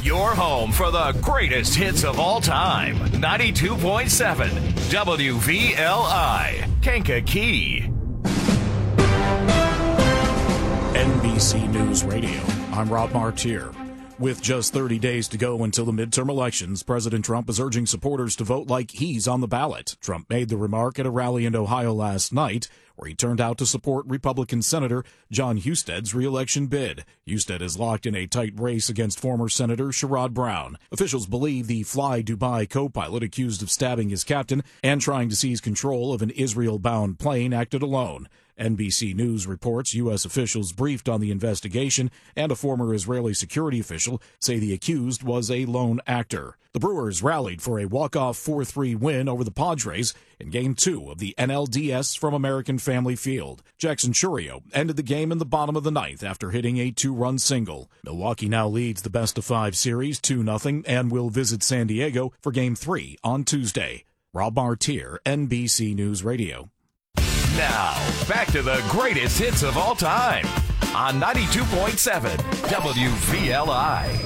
Your home for the greatest hits of all time. 92.7 WVLI, Kankakee. NBC News Radio. I'm Rob Martier. With just 30 days to go until the midterm elections, President Trump is urging supporters to vote like he's on the ballot. Trump made the remark at a rally in Ohio last night, where he turned out to support Republican Senator Jon Husted's re-election bid. Husted is locked in a tight race against former Senator Sherrod Brown. Officials believe the Fly Dubai co-pilot accused of stabbing his captain and trying to seize control of an Israel-bound plane acted alone. NBC News reports U.S. officials briefed on the investigation and a former Israeli security official say the accused was a lone actor. The Brewers rallied for a walk-off 4-3 win over the Padres in Game 2 of the NLDS from American Family Field. Jackson Chourio ended the game in the bottom of the ninth after hitting a 2-run single. Milwaukee now leads the best-of-5 series 2-0 and will visit San Diego for Game 3 on Tuesday. Rob Martier, NBC News Radio. Now, back to the greatest hits of all time on 92.7 WVLI.